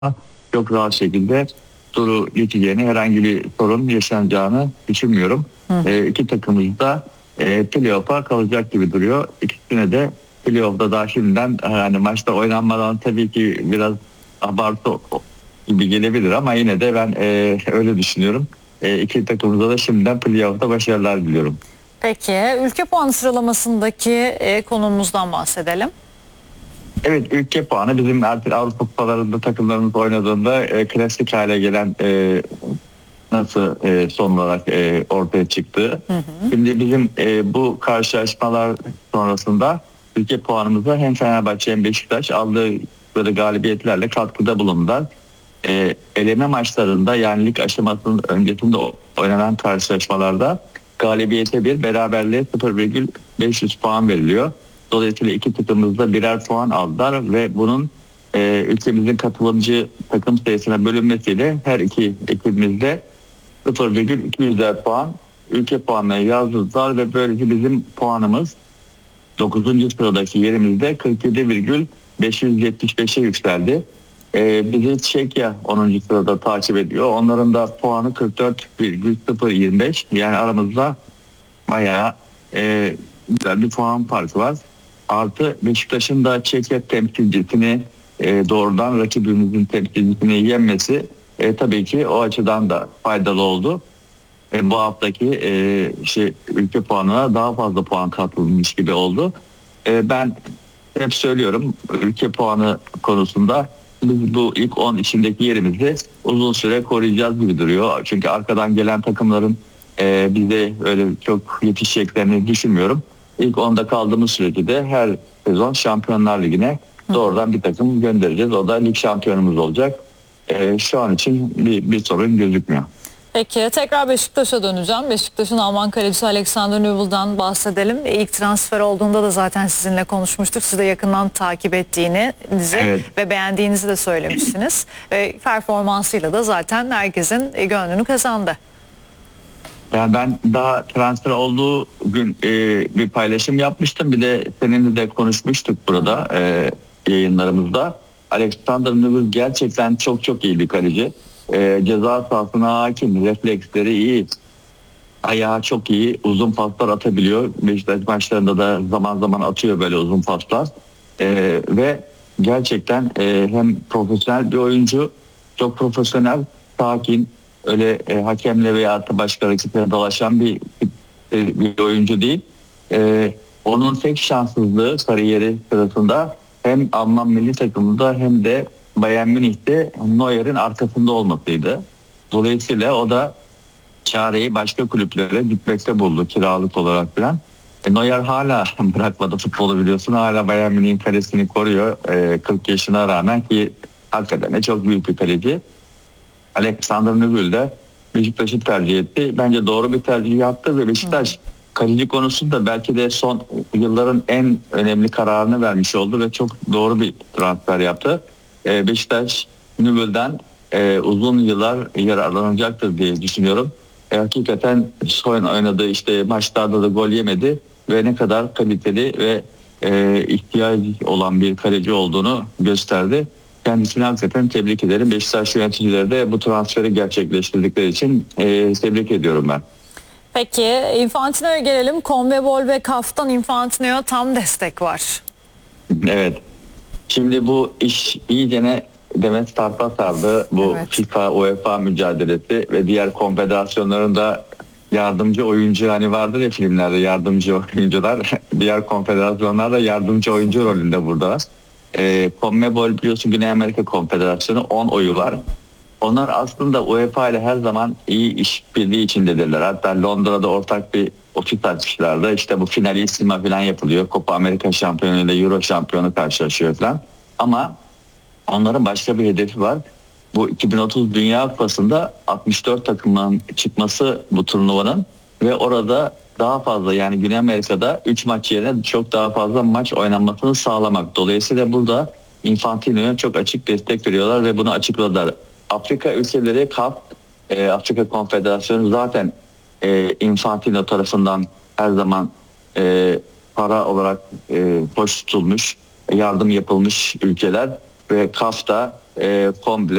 çok rahat şekilde turu geçeceğini, herhangi bir sorun yaşanacağını düşünmüyorum. İki takımımız da playoff'a kalacak gibi duruyor. İkisine de playoff'da daha şimdiden hani maçta oynanmadan tabii ki biraz abartı gibi gelebilir ama yine de ben öyle düşünüyorum. İki takımımıza da şimdiden playoff'ta başarılar diliyorum. Peki ülke puanı sıralamasındaki konumumuzdan bahsedelim. Evet, ülke puanı bizim artık Avrupa kupalarında takımlarımız oynadığında klasik hale gelen nasıl son olarak ortaya çıktı. Şimdi bizim bu karşılaşmalar sonrasında ülke puanımıza hem Fenerbahçe hem Beşiktaş aldıkları galibiyetlerle katkıda bulundular. Eleme maçlarında yani lig aşamasının öncesinde oynanan karşılaşmalarda galibiyete bir, beraberliğe 0,500 puan veriliyor. Dolayısıyla iki takımımızda birer puan aldılar ve bunun ülkemizin katılımcı takım sayısına bölünmesiyle her iki ekibimizde 0,200'er puan ülke puanına yazdılar ve böylece bizim puanımız 9. sıradaki yerimizde 47,575'e yükseldi. Bizi Çekya 10. sırada takip ediyor. Onların da puanı 44,025. Yani aramızda bayağı güzel bir puan farkı var. Artı Beşiktaş'ın da Çekya temsilcisini doğrudan rakibimizin temsilcisini yenmesi tabii ki o açıdan da faydalı oldu. Bu haftaki ülke puanına daha fazla puan katılmış gibi oldu. Ben hep söylüyorum, ülke puanı konusunda biz bu ilk 10 içindeki yerimizi uzun süre koruyacağız gibi duruyor. Çünkü arkadan gelen takımların bize öyle çok yetişeceklerini düşünmüyorum. İlk 10'da kaldığımız sürece de her sezon Şampiyonlar Ligi'ne doğrudan bir takım göndereceğiz. O da lig şampiyonumuz olacak. Şu an için bir sorun gözükmüyor. Peki tekrar Beşiktaş'a döneceğim. Beşiktaş'ın Alman kalecisi Alexander Nübel'dan bahsedelim. İlk transfer olduğunda da zaten sizinle konuşmuştuk. Siz de yakından takip ettiğinizi ve beğendiğinizi de söylemişsiniz. Ve performansıyla da zaten herkesin gönlünü kazandı. Yani ben daha transfer olduğu gün bir paylaşım yapmıştım. Bir de seninle de konuşmuştuk burada yayınlarımızda. Alexander Nübel gerçekten çok iyi bir kaleci. Ceza sahasına hakim, refleksleri iyi, ayağı çok iyi, uzun paslar atabiliyor. Beşiktaş maçlarında da zaman zaman atıyor böyle uzun paslar. Ve gerçekten hem profesyonel bir oyuncu, çok profesyonel, sakin, öyle hakemle veya başka rakiple dalaşan bir oyuncu değil. Onun tek şanssızlığı kariyeri sırasında hem Alman milli takımında hem de Bayern Münih'te Neuer'in arkasında olmasıydı. Dolayısıyla o da çareyi başka kulüplere gitmekte buldu kiralık olarak falan. Neuer hala bırakmadı futbolu, biliyorsun. Hala Bayern Münih'in kalesini koruyor 40 yaşına rağmen, ki hakikaten de çok büyük bir kaleci. Alexander Nübel de Beşiktaş'ı tercih etti. Bence doğru bir tercih yaptı ve Beşiktaş kaleci konusunda belki de son yılların en önemli kararını vermiş oldu ve çok doğru bir transfer yaptı. Beşiktaş Nübel'den uzun yıllar yararlanacaktır diye düşünüyorum. Hakikaten son oynadığı maçlarda da gol yemedi ve ne kadar kaliteli ve ihtiyacı olan bir kaleci olduğunu gösterdi. Kendisini hakikaten tebrik ederim. Beşiktaş yöneticileri de bu transferi gerçekleştirdikleri için tebrik ediyorum ben. Peki Infantino'ya gelelim. CONMEBOL ve CAF'tan Infantino'ya tam destek var. Evet. Şimdi bu iş iyicene Demet sarpa sardı. Bu FIFA, UEFA mücadelesi ve diğer konfederasyonların da yardımcı oyuncu, hani vardır ya filmlerde yardımcı oyuncular, diğer konfederasyonlar da yardımcı oyuncu rolünde burada. CONMEBOL biliyorsun, Güney Amerika Konfederasyonu 10 oyu var. Onlar aslında UEFA ile her zaman iyi işbirliği içindedirler. Hatta Londra'da ortak bir ofis açmışlardı. İşte bu finalissima falan yapılıyor. Copa Amerika şampiyonu ile Euro şampiyonu karşılaşıyor falan. Ama onların başka bir hedefi var. Bu 2030 Dünya Kupası'nda 64 takımın çıkması bu turnuvanın ve orada daha fazla, yani Güney Amerika'da 3 maç yerine çok daha fazla maç oynanmasını sağlamak. Dolayısıyla burada Infantino'ya çok açık destek veriyorlar ve bunu açıkladılar. Afrika ülkeleri CAF, Afrika Konfederasyonu zaten Infantino tarafından her zaman para olarak hoş tutulmuş, yardım yapılmış ülkeler ve CAF da komple